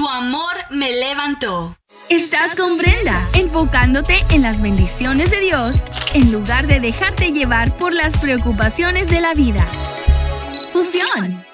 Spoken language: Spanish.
Tu amor me levantó. Estás con Brenda, enfocándote en las bendiciones de Dios en lugar de dejarte llevar por las preocupaciones de la vida. Fusión.